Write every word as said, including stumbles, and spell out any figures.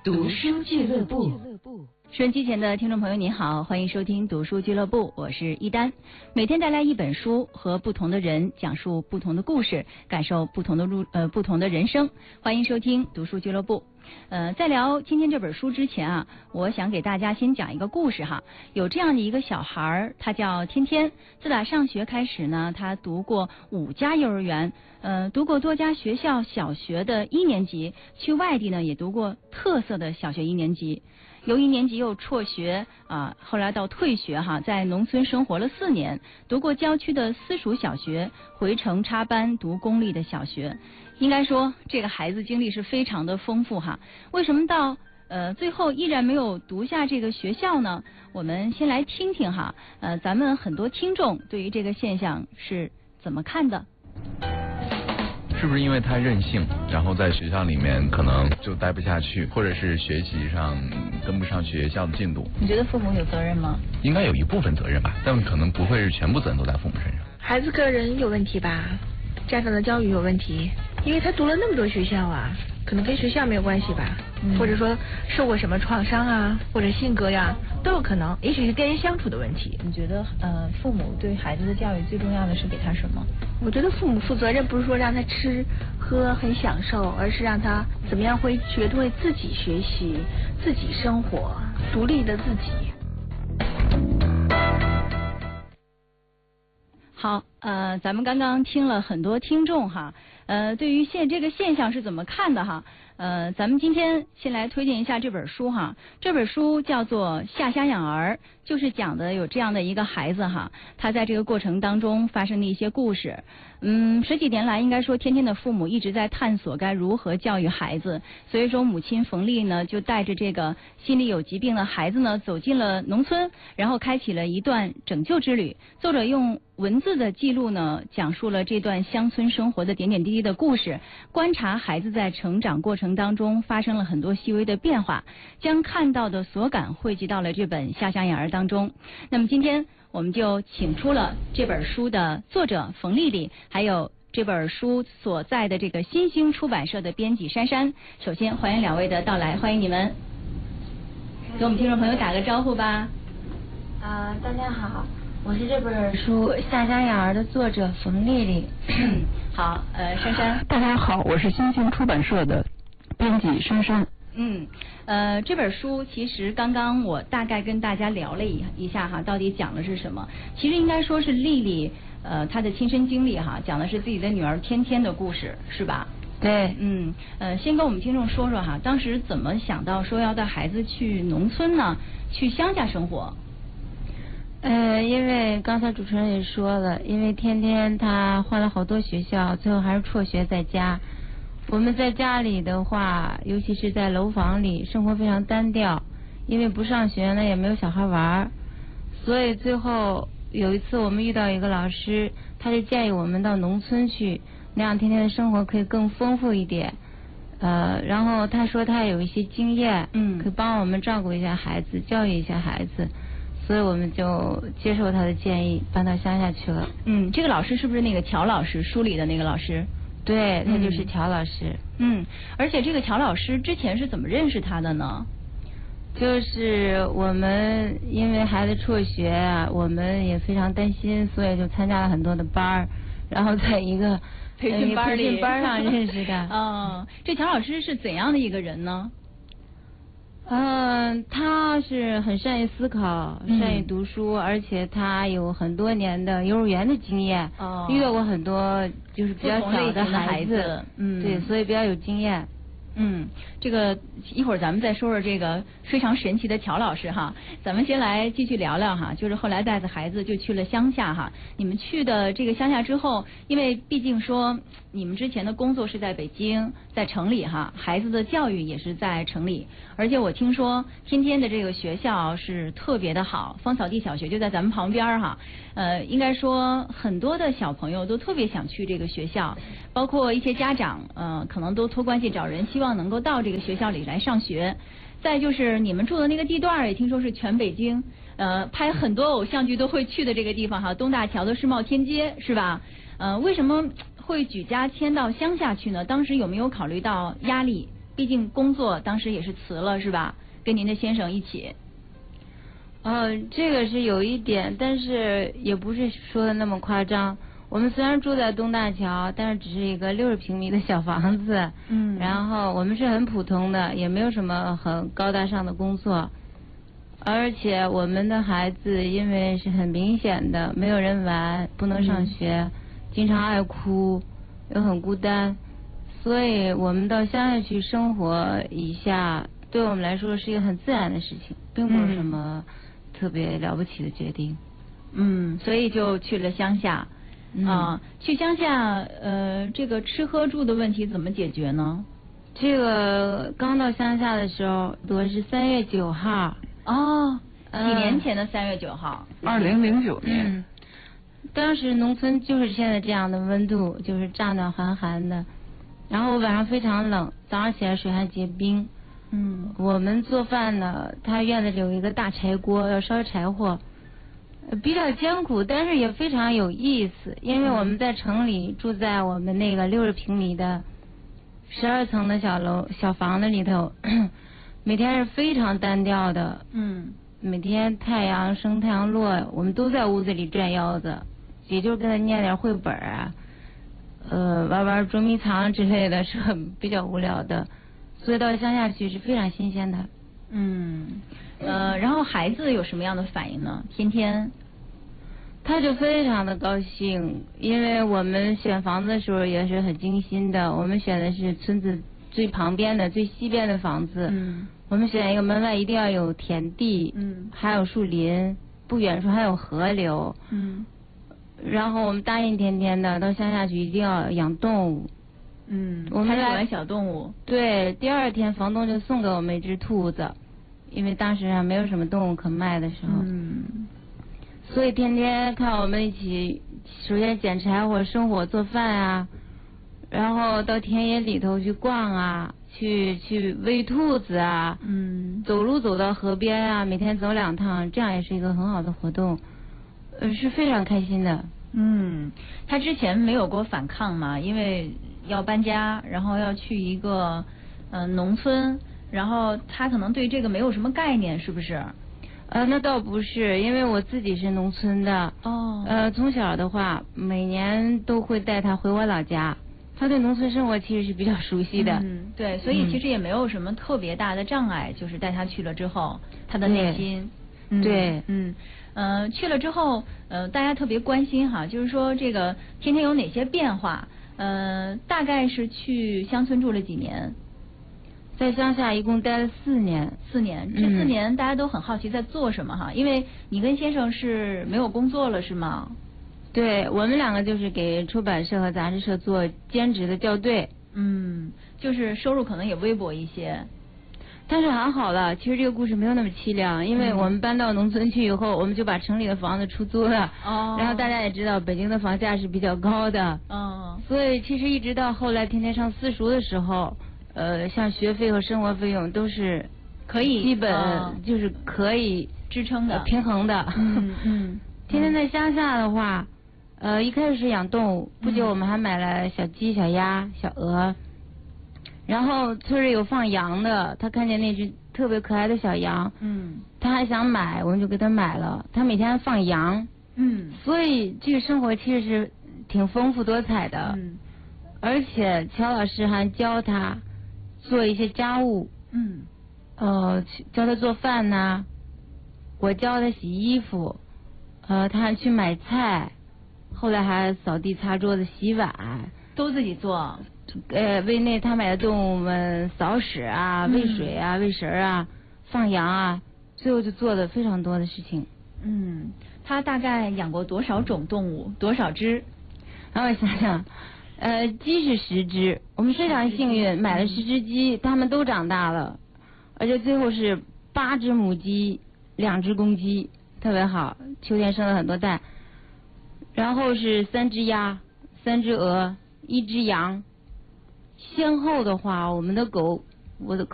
读书俱乐部。收音机前的听众朋友您好，欢迎收听读书俱乐部，我是一丹。每天带来一本书，和不同的人讲述不同的故事，感受不同的路呃不同的人生。欢迎收听读书俱乐部。呃，在聊今天这本书之前啊，我想给大家先讲一个故事哈。有这样的一个小孩儿，他叫天天。自打上学开始呢，他读过五家幼儿园，呃，读过多家学校小学的一年级，去外地呢也读过特色的小学一年级。由一年级又辍学啊，后来到退学哈，在农村生活了四年，读过郊区的私塾小学，回城插班读公立的小学。应该说，这个孩子经历是非常的丰富哈。为什么到呃最后依然没有读下这个学校呢？我们先来听听哈，呃，咱们很多听众对于这个现象是怎么看的？ 是不是因为太任性，然后在学校里面可能就待不下去，或者是学习上跟不上学校的进度？ 你觉得父母有责任吗？ 应该有一部分责任吧，但可能不会是全部责任都在父母身上。 孩子个人有问题吧，家长的教育有问题，因为他读了那么多学校啊，可能跟学校没有关系吧，嗯、或者说受过什么创伤啊，或者性格呀，都有可能，也许是跟人相处的问题。 你觉得呃，父母对孩子的教育最重要的是给他什么？ 我觉得父母负责任不是说让他吃喝很享受，而是让他怎么样会学会自己学习、自己生活、独立的自己。 好，呃，咱们刚刚听了很多听众哈，呃，对于现这个现象是怎么看的哈？呃，咱们今天先来推荐一下这本书哈。这本书叫做《下乡养儿》，就是讲的有这样的一个孩子哈，他在这个过程当中发生的一些故事。嗯，十几年来，应该说天天的父母一直在探索该如何教育孩子。所以说，母亲冯丽呢，就带着这个心理有疾病的孩子呢，走进了农村，然后开启了一段拯救之旅。作者用文字的记录呢，讲述了这段乡村生活的点点滴滴的故事，观察孩子在成长过程当中发生了很多细微的变化，将看到的所感汇集到了这本《下乡养儿》当中。那么今天我们就请出了这本书的作者冯丽丽，还有这本书所在的这个新兴出版社的编辑珊珊。首先欢迎两位的到来，欢迎你们，给我们听众朋友打个招呼吧。 啊、呃，大家好，我是这本书《下乡养儿》的作者冯丽丽。 好，呃，珊珊。 大家好，我是新兴出版社的编辑珊珊。 嗯，呃，这本书其实刚刚我大概跟大家聊了一一下哈，到底讲的是什么？其实应该说是丽丽呃她的亲身经历哈，讲的是自己的女儿天天的故事，是吧？ 对， 嗯，呃，先跟我们听众说说哈，当时怎么想到说要带孩子去农村呢？去乡下生活？ 呃，因为刚才主持人也说了，因为天天他换了好多学校，最后还是辍学在家。我们在家里的话，尤其是在楼房里，生活非常单调，因为不上学呢，也没有小孩玩，所以最后有一次我们遇到一个老师，他就建议我们到农村去，那样天天的生活可以更丰富一点。呃，然后他说他有一些经验，嗯，可以帮我们照顾一下孩子，教育一下孩子。所以我们就接受他的建议，搬到乡下去了。 嗯，这个老师是不是那个乔老师，书里的那个老师？ 对，他就是乔老师。 嗯，而且这个乔老师之前是怎么认识他的呢？ 就是我们因为孩子辍学啊，我们也非常担心，所以就参加了很多的班儿，然后在一个培训班里、 培训班上认识的。 嗯，这乔老师是怎样的一个人呢？ 嗯，他是很善于思考，嗯、善于读书，而且他有很多年的幼儿园的经验，哦、遇到过很多就是比较小的孩子， 嗯， 对，所以比较有经验。 嗯，这个一会儿咱们再说说这个非常神奇的乔老师哈，咱们先来继续聊聊哈，就是后来带着孩子就去了乡下哈。你们去的这个乡下之后，因为毕竟说你们之前的工作是在北京，在城里哈，孩子的教育也是在城里，而且我听说天天的这个学校是特别的好，芳草地小学就在咱们旁边哈，呃，应该说很多的小朋友都特别想去这个学校，包括一些家长呃，可能都托关系找人，希望能够到这个学校里来上学。再就是你们住的那个地段也听说是全北京呃拍很多偶像剧都会去的这个地方哈，东大桥的世贸天阶是吧？呃，为什么会举家迁到乡下去呢？当时有没有考虑到压力？ 毕竟工作当时也是辞了是吧？跟您的先生一起。 呃，这个是有一点，但是也不是说的那么夸张。我们虽然住在东大桥，但是只是一个六十平米的小房子。嗯。然后我们是很普通的，也没有什么很高大上的工作。而且我们的孩子因为是很明显的没有人玩，不能上学，嗯、经常爱哭，又很孤单，所以我们到乡下去生活一下，对我们来说是一个很自然的事情，并不是什么特别了不起的决定。 嗯，所以就去了乡下。嗯、啊，去乡下，呃，这个吃喝住的问题怎么解决呢？ 这个刚到乡下的时候，我是三月九号。 哦，几年前的三月九号， 二零零九年、 嗯。当时农村就是现在这样的温度，就是乍暖还寒的，然后晚上非常冷，早上起来水还结冰。嗯，我们做饭呢，他院子里有一个大柴锅，要烧柴火，比较艰苦，但是也非常有意思，因为我们在城里住在我们那个六十平米的十二层的小楼小房子里头。每天是非常单调的，嗯，每天太阳升太阳落，我们都在屋子里转腰子，也就跟他念点绘本啊，呃，玩玩捉迷藏之类的，是很比较无聊的，所以到乡下去是非常新鲜的。 嗯，呃，然后孩子有什么样的反应呢？天天， 他就非常的高兴，因为我们选房子的时候也是很精心的，我们选的是村子最旁边的最西边的房子。嗯。我们选一个门外一定要有田地，嗯，还有树林，不远处还有河流，嗯，然后我们答应天天的到乡下去一定要养动物， 嗯，我们养小动物。 对，第二天房东就送给我们一只兔子，因为当时还没有什么动物可卖的时候，嗯，所以天天看我们一起，首先捡柴火、生火、做饭啊，然后到田野里头去逛啊。去去喂兔子啊，嗯，走路走到河边啊，每天走两趟，这样也是一个很好的活动，呃，是非常开心的。 嗯，他之前没有过反抗嘛，因为要搬家，然后要去一个呃农村，然后他可能对这个没有什么概念，是不是？ 呃，那倒不是，因为我自己是农村的。哦。呃，从小的话，每年都会带他回我老家。他对农村生活其实是比较熟悉的， 嗯，对，所以其实也没有什么特别大的障碍，嗯、就是带他去了之后，他的内心， 嗯、对， 嗯，呃，去了之后，呃，大家特别关心哈，就是说这个天天有哪些变化？呃，大概是去乡村住了几年？ 在乡下一共待了四年， 四年，这四年大家都很好奇在做什么哈，因为你跟先生是没有工作了是吗？ 对，我们两个就是给出版社和杂志社做兼职的校对， 嗯，就是收入可能也微薄一些， 但是还好了。其实这个故事没有那么凄凉，因为我们搬到农村去以后，我们就把城里的房子出租了，哦，然后大家也知道北京的房价是比较高的，嗯，所以其实一直到后来天天上私塾的时候，呃，像学费和生活费用都是可以基本就是可以支撑的、 平衡的， 嗯嗯， 天天在乡下的话。呃，一开始是养动物，不久我们还买了小鸡、小鸭、小鹅，然后村里有放羊的，他看见那只特别可爱的小羊，嗯，他还想买，我们就给他买了。他每天放羊，嗯，所以这个生活其实是挺丰富多彩的，嗯，而且乔老师还教他做一些家务，嗯，呃，教他做饭呐、啊，我教他洗衣服，呃，他还去买菜。后来还扫地、擦桌子、洗碗， 都自己做。 呃，为那他买的动物们扫屎啊、喂水啊、喂食啊、放羊啊，最后就做的非常多的事情。 嗯，他大概养过多少种动物？多少只？ 让我想想，呃，鸡是十只，我们非常幸运买了十只鸡，它们都长大了，而且最后是八只母鸡，两只公鸡，特别好，秋天生了很多蛋。然后是三只鸭，三只鹅，一只羊。先后的话，我们的狗，我的